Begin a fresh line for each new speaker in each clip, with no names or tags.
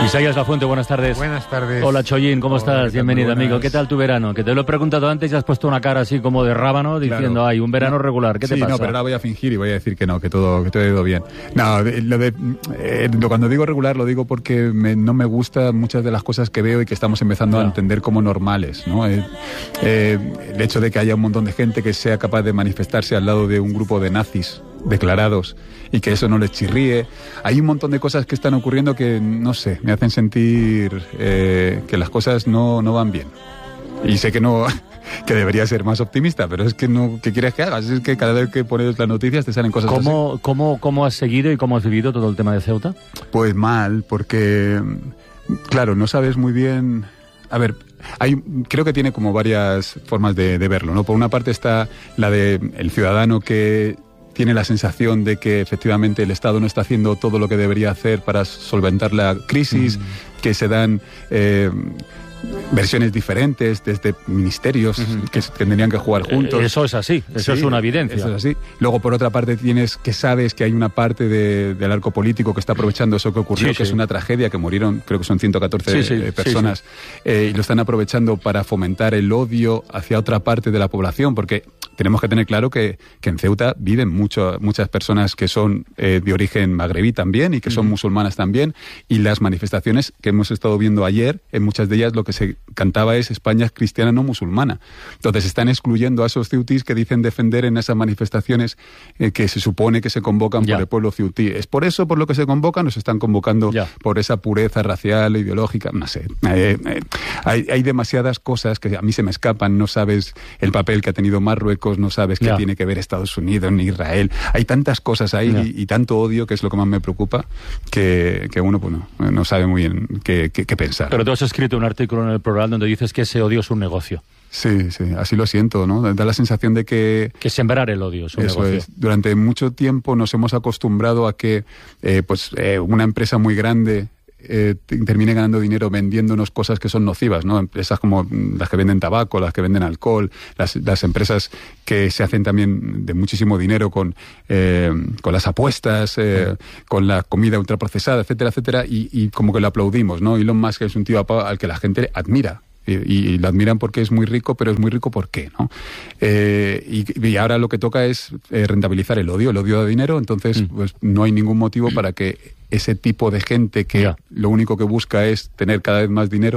Isaías Lafuente, buenas tardes.
Buenas tardes.
Hola, Chollín, ¿cómo estás? Bienvenido, amigo. ¿Qué tal tu verano? Que te lo he preguntado antes y has puesto una cara así como de rábano diciendo,
claro.
Ay, un verano regular. ¿Qué te pasa?
No, pero ahora voy a fingir y voy a decir que no, que todo ha ido bien. No, cuando digo regular lo digo porque no me gustan muchas de las cosas que veo y que estamos empezando a entender como normales, ¿no? El hecho de que haya un montón de gente que sea capaz de manifestarse al lado de un grupo de nazis declarados y que eso no les chirríe. Hay un montón de cosas que están ocurriendo que, no sé, me hacen sentir que las cosas no van bien. Y sé que no, que debería ser más optimista, pero es que no, ¿qué quieres que hagas? Es que cada vez que pones las noticias te salen cosas así.
¿Cómo has seguido y cómo has vivido todo el tema de Ceuta?
Pues mal, porque, claro, no sabes muy bien... A ver, creo que tiene como varias formas de verlo, ¿no? Por una parte está la de el ciudadano que tiene la sensación de que efectivamente el Estado no está haciendo todo lo que debería hacer para solventar la crisis, que se dan versiones diferentes desde ministerios que tendrían que jugar juntos.
Eso es así, eso es una evidencia.
Eso es así. Luego, por otra parte, sabes que hay una parte del arco político que está aprovechando eso que ocurrió, que es una tragedia, que murieron, creo que son 114 personas, y lo están aprovechando para fomentar el odio hacia otra parte de la población, porque tenemos que tener claro que en Ceuta viven muchas personas que son de origen magrebí también y que son musulmanas también, y las manifestaciones que hemos estado viendo ayer, en muchas de ellas lo que se cantaba es España es cristiana, no musulmana. Entonces están excluyendo a esos ceutíes que dicen defender en esas manifestaciones que se supone que se convocan por el pueblo ceutí. Es por eso por lo que se convocan, nos están convocando por esa pureza racial, ideológica, no sé. Hay demasiadas cosas que a mí se me escapan, no sabes el papel que ha tenido Marruecos, no sabes qué tiene que ver Estados Unidos ni Israel. Hay tantas cosas ahí y tanto odio, que es lo que más me preocupa, que uno pues no sabe muy bien qué pensar.
Pero tú has escrito un artículo en el programa donde dices que ese odio es un negocio.
Sí, así lo siento, ¿no? Da la sensación de que
sembrar el odio es un negocio.
Es. Durante mucho tiempo nos hemos acostumbrado a que una empresa muy grande termine ganando dinero vendiéndonos cosas que son nocivas, ¿no? Empresas como las que venden tabaco, las que venden alcohol, las empresas que se hacen también de muchísimo dinero con las apuestas, con la comida ultraprocesada, etcétera, etcétera, y como que lo aplaudimos, ¿no? Elon Musk es un tío al que la gente admira. Y lo admiran porque es muy rico, pero es muy rico ¿por qué? ¿No? Y ahora lo que toca es rentabilizar el odio da dinero, entonces pues no hay ningún motivo para que ese tipo de gente que lo único que busca es tener cada vez más dinero,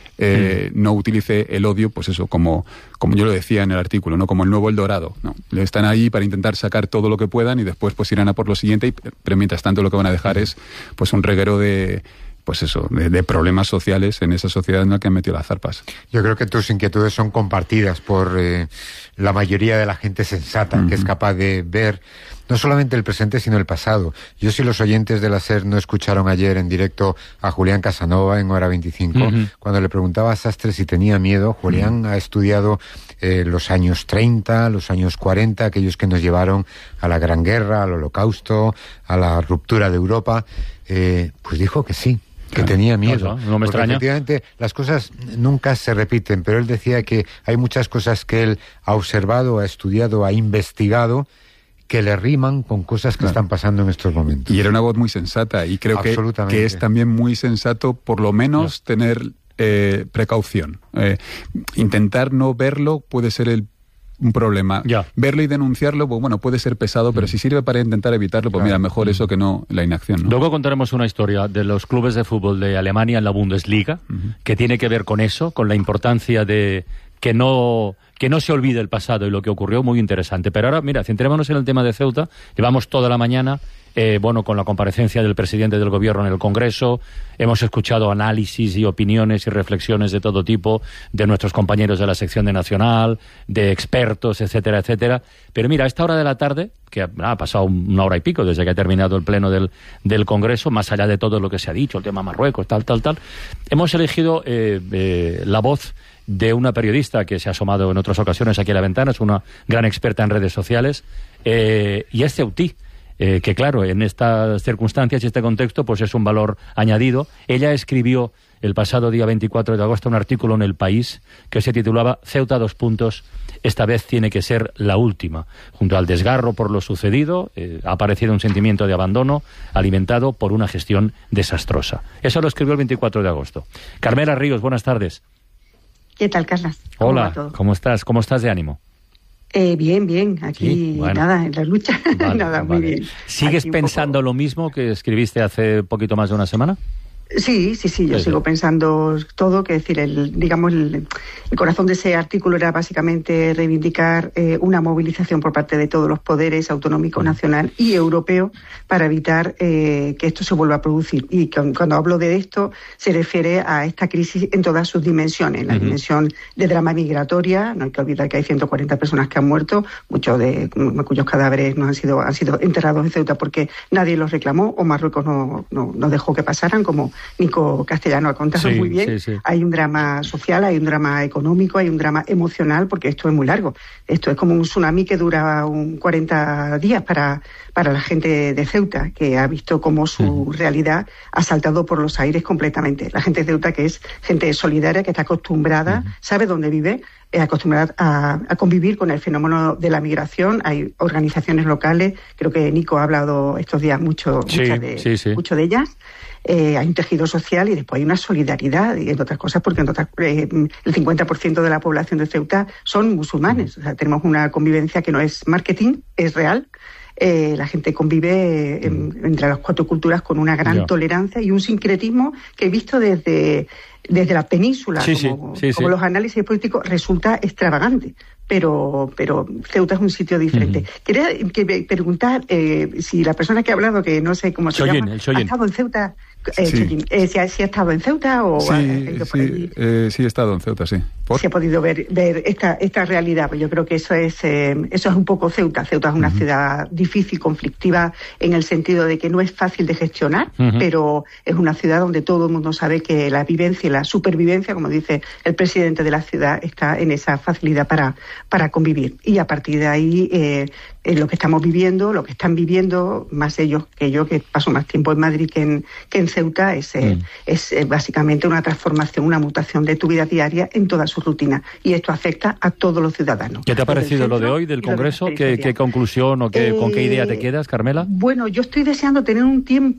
no utilice el odio, pues eso, como yo lo decía en el artículo, ¿no? Como el nuevo El Dorado, ¿no? Están ahí para intentar sacar todo lo que puedan y después pues irán a por lo siguiente, pero mientras tanto lo que van a dejar es pues un reguero de problemas sociales en esa sociedad en la que han metido las zarpas.
Yo creo que tus inquietudes son compartidas por la mayoría de la gente sensata, que es capaz de ver no solamente el presente, sino el pasado. Yo, si los oyentes de la SER no escucharon ayer en directo a Julián Casanova en Hora 25, cuando le preguntaba a Sastre si tenía miedo, Julián ha estudiado los años 30, los años 40, aquellos que nos llevaron a la Gran Guerra, al Holocausto, a la ruptura de Europa, pues dijo que sí, que tenía miedo.
No me extraña.
Efectivamente, las cosas nunca se repiten, pero él decía que hay muchas cosas que él ha observado, ha estudiado, ha investigado, que le riman con cosas que están pasando en estos momentos.
Y era una voz muy sensata, y creo que es también muy sensato, por lo menos, tener precaución. Intentar no verlo puede ser un problema. Verlo y denunciarlo, pues bueno, puede ser pesado, pero si sirve para intentar evitarlo, pues mira, mejor eso que no la inacción, ¿no?
Luego contaremos una historia de los clubes de fútbol de Alemania en la Bundesliga, que tiene que ver con eso, con la importancia de que no se olvide el pasado y lo que ocurrió, muy interesante. Pero ahora, mira, centrémonos en el tema de Ceuta. Llevamos toda la mañana con la comparecencia del presidente del gobierno en el Congreso, hemos escuchado análisis y opiniones y reflexiones de todo tipo de nuestros compañeros de la sección de Nacional, de expertos, etcétera, etcétera. Pero mira, a esta hora de la tarde, que ha pasado una hora y pico desde que ha terminado el pleno del Congreso, más allá de todo lo que se ha dicho, el tema Marruecos, tal, hemos elegido la voz de una periodista que se ha asomado en otras ocasiones aquí a la ventana, es una gran experta en redes sociales, y es ceutí. que claro, en estas circunstancias y este contexto, pues es un valor añadido. Ella escribió el pasado día 24 de agosto un artículo en El País que se titulaba Ceuta : esta vez tiene que ser la última. Junto al desgarro por lo sucedido, ha aparecido un sentimiento de abandono alimentado por una gestión desastrosa. Eso lo escribió el 24 de agosto. Carmela Ríos, buenas tardes.
¿Qué tal, Carla?
Hola, ¿cómo estás? ¿Cómo estás de ánimo?
Bien, aquí ¿sí? Bueno. Nada, en la lucha,
vale,
nada,
vale.
Muy bien.
¿Sigues pensando lo mismo que escribiste hace poquito más de una semana?
Sí, yo sigo pensando todo, que decir, el corazón de ese artículo era básicamente reivindicar una movilización por parte de todos los poderes autonómico, nacional y europeo para evitar que esto se vuelva a producir. Y cuando hablo de esto, se refiere a esta crisis en todas sus dimensiones. La dimensión de drama migratoria, no hay que olvidar que hay 140 personas que han muerto, muchos de cuyos cadáveres no han sido enterrados en Ceuta porque nadie los reclamó o Marruecos no dejó que pasaran, como Nico Castellano ha contado muy bien. Sí. Hay un drama social, hay un drama económico, hay un drama emocional, porque esto es muy largo. Esto es como un tsunami que dura 40 días para la gente de Ceuta, que ha visto cómo su realidad ha saltado por los aires completamente. La gente de Ceuta, que es gente solidaria, que está acostumbrada, sabe dónde vive, acostumbrada a convivir con el fenómeno de la migración. Hay organizaciones locales, creo que Nico ha hablado estos días mucho de ellas. Hay un tejido social y después hay una solidaridad, y entre otras cosas porque el 50% de la población de Ceuta son musulmanes. O sea, tenemos una convivencia que no es marketing, es real. La gente convive entre las 4 culturas con una gran tolerancia y un sincretismo que he visto desde la península, como los análisis políticos, resulta extravagante. Pero Ceuta es un sitio diferente. Quería preguntar si la persona que ha hablado, que no sé cómo se llama, ha estado en Ceuta. Si ha estado en Ceuta o ha ido por allí.
Sí, he estado en Ceuta, sí.
Se ha podido ver esta realidad. Pues yo creo que eso es un poco Ceuta. Ceuta es una ciudad difícil, conflictiva, en el sentido de que no es fácil de gestionar, pero es una ciudad donde todo el mundo sabe que la vivencia y la supervivencia, como dice el presidente de la ciudad, está en esa facilidad para convivir. Y a partir de ahí, lo que estamos viviendo, lo que están viviendo, más ellos que yo, que paso más tiempo en Madrid que en Ceuta, es básicamente una transformación, una mutación de tu vida diaria en toda su rutina. Y esto afecta a todos los ciudadanos.
¿Qué te ha parecido lo de hoy del Congreso? ¿Qué conclusión o con qué idea te quedas, Carmela?
Bueno, yo estoy deseando tener un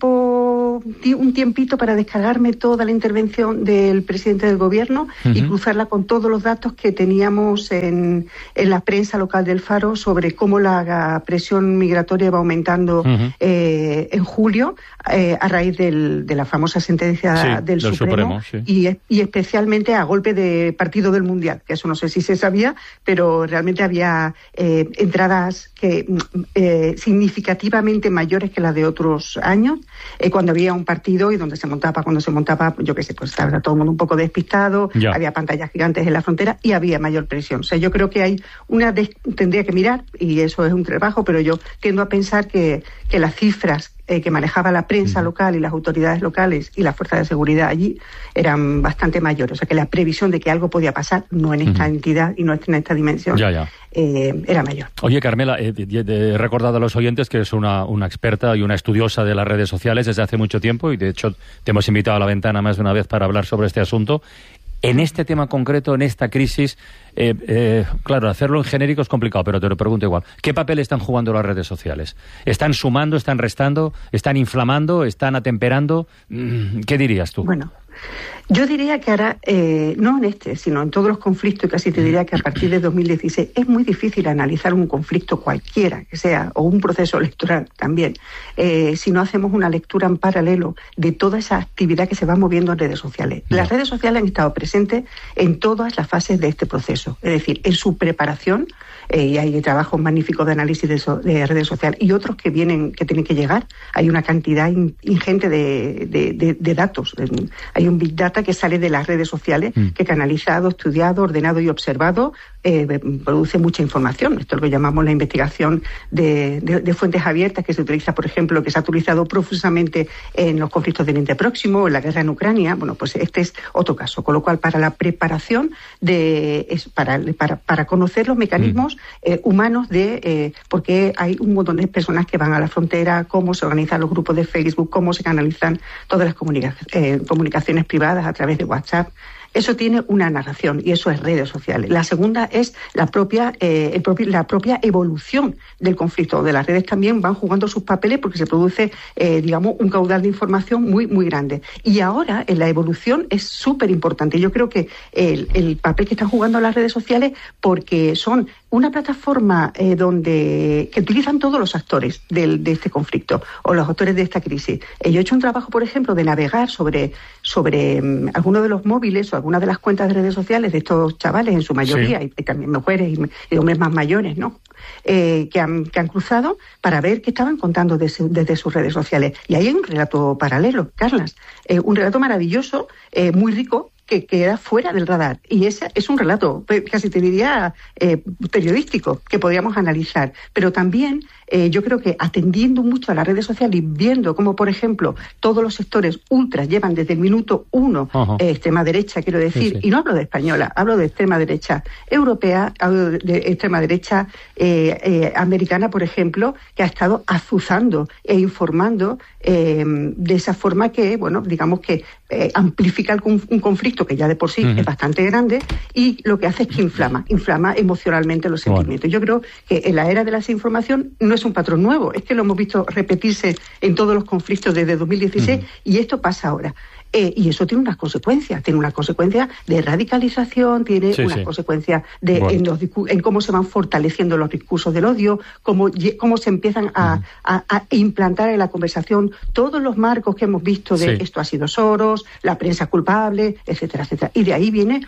tiempito para descargarme toda la intervención del presidente del Gobierno y cruzarla con todos los datos que teníamos en la prensa local del Faro sobre cómo la presión migratoria va aumentando en julio a raíz de la famosa sentencia del Supremo y especialmente a golpe de partido del Mundial, que eso no sé si se sabía, pero realmente había entradas significativamente mayores que las de otros años, cuando había un partido y cuando se montaba, yo qué sé, pues estaba todo el mundo un poco despistado, había pantallas gigantes en la frontera y había mayor presión. O sea, yo creo que hay tendría que mirar, y eso es un trabajo, pero yo tiendo a pensar que las cifras que manejaba la prensa local y las autoridades locales y las fuerzas de seguridad allí eran bastante mayores. O sea, que la previsión de que algo podía pasar, no en esta entidad y no en esta dimensión, era mayor.
Oye, Carmela, he recordado a los oyentes que es una experta y una estudiosa de las redes sociales desde hace mucho tiempo, y de hecho te hemos invitado a la ventana más de una vez para hablar sobre este asunto. En este tema concreto, en esta crisis, claro, hacerlo en genérico es complicado, pero te lo pregunto igual. ¿Qué papel están jugando las redes sociales? ¿Están sumando, están restando, están inflamando, están atemperando? ¿Qué dirías tú?
Bueno, yo diría que ahora, no en este, sino en todos los conflictos, y casi te diría que a partir de 2016 es muy difícil analizar un conflicto cualquiera que sea, o un proceso electoral también, si no hacemos una lectura en paralelo de toda esa actividad que se va moviendo en redes sociales. Las redes sociales han estado presentes en todas las fases de este proceso, es decir, en su preparación, y hay trabajos magníficos de análisis de redes sociales y otros que tienen que llegar. Hay una cantidad ingente de datos. Hay Hay un Big Data que sale de las redes sociales, que canalizado, estudiado, ordenado y observado produce mucha información. Esto es lo que llamamos la investigación de fuentes abiertas, que se utiliza, por ejemplo, que se ha utilizado profusamente en los conflictos del Oriente Próximo, en la guerra en Ucrania. Bueno, pues este es otro caso. Con lo cual, para la preparación para conocer los mecanismos humanos porque hay un montón de personas que van a la frontera, cómo se organizan los grupos de Facebook, cómo se canalizan todas las comunicaciones privadas a través de WhatsApp. Eso tiene una narración y eso es redes sociales. La segunda es la propia evolución del conflicto. De las redes también van jugando sus papeles porque se produce, un caudal de información muy, muy grande. Y ahora, en la evolución, es súper importante. Yo creo que el papel que están jugando las redes sociales, porque son una plataforma que utilizan todos los actores de este conflicto o los actores de esta crisis. Yo he hecho un trabajo, por ejemplo, de navegar sobre algunos de los móviles o algunas de las cuentas de redes sociales de estos chavales, en su mayoría, y también mujeres y hombres más mayores, ¿no? Que han cruzado para ver qué estaban contando desde sus redes sociales. Y ahí hay un relato paralelo, Carlas, un relato maravilloso, muy rico, que queda fuera del radar. Y ese es un relato, casi te diría, periodístico, que podríamos analizar. Pero también yo creo que atendiendo mucho a las redes sociales y viendo cómo, por ejemplo, todos los sectores ultras llevan desde el minuto 1, extrema derecha, quiero decir, y no hablo de española, hablo de extrema derecha europea, hablo de extrema derecha americana, por ejemplo, que ha estado azuzando e informando de esa forma que, digamos que amplifica un conflicto que ya de por sí es bastante grande, y lo que hace es que inflama emocionalmente los sentimientos. Yo creo que en la era de la desinformación no es un patrón nuevo, es que lo hemos visto repetirse en todos los conflictos desde 2016 y esto pasa ahora. Y eso tiene unas consecuencias. Tiene una consecuencia de radicalización, tiene unas consecuencias en cómo se van fortaleciendo los discursos del odio, cómo se empiezan a implantar en la conversación todos los marcos que hemos visto de esto ha sido Soros, la prensa culpable, etcétera, etcétera. Y de ahí viene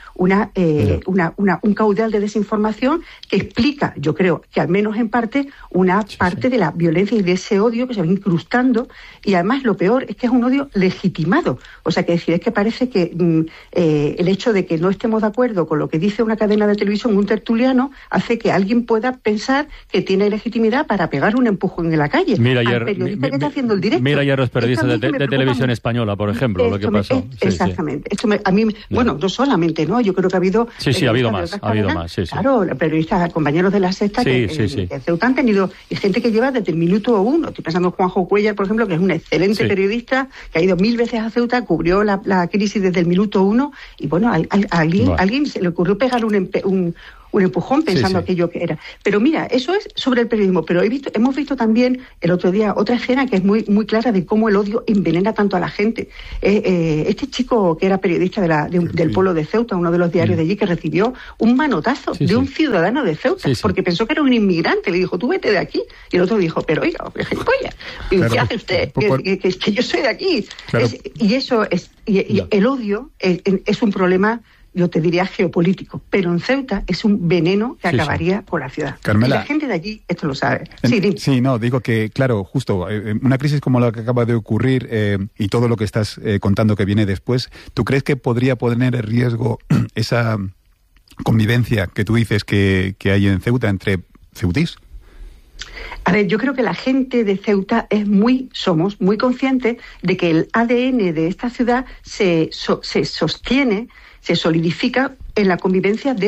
un caudal de desinformación que explica, yo creo que al menos en parte, una parte de la violencia y de ese odio que se va incrustando, y además lo peor es que es un odio legitimado. O sea, que decir, es que parece que el hecho de que no estemos de acuerdo con lo que dice una cadena de televisión, un tertuliano, hace que alguien pueda pensar que tiene legitimidad para pegar un empujón en la calle.
Mira ayer,
al periodista que está haciendo el directo.
Mira ayer los periodistas de televisión española, por ejemplo, lo que pasó.
Exactamente. Esto a mí, no solamente, ¿no? Yo creo que ha habido...
ha habido más.
Claro, periodistas, compañeros de La Sexta, que en Ceuta han tenido, y gente que lleva desde el minuto 1. Estoy pensando en Juanjo Cuellar, por ejemplo, que es un excelente periodista, que ha ido 1000 veces a Ceuta, cubrió la crisis desde el minuto 1, y bueno, a alguien se le ocurrió pegar un empujón pensando aquello que era. Pero mira, eso es sobre el periodismo, pero hemos visto también el otro día otra escena que es muy, muy clara de cómo el odio envenena tanto a la gente. Este chico que era periodista del pueblo de Ceuta, uno de los diarios de allí, que recibió un manotazo de un ciudadano de Ceuta, porque pensó que era un inmigrante, le dijo, tú vete de aquí, y el otro dijo, pero oiga, gilipollas, ¿qué hace usted? Que yo soy de aquí.
Claro.
Y eso es, y el odio es un problema, yo te diría, geopolítico, pero en Ceuta es un veneno que acabaría con la ciudad.
Carmela,
y la gente de allí esto lo sabe.
Digo que, claro, justo, una crisis como la que acaba de ocurrir y todo lo que estás contando que viene después, ¿tú crees que podría poner en riesgo esa convivencia que tú dices que hay en Ceuta entre ceutís?
A ver, yo creo que la gente de Ceuta somos muy conscientes de que el ADN de esta ciudad se sostiene, se solidifica en la convivencia de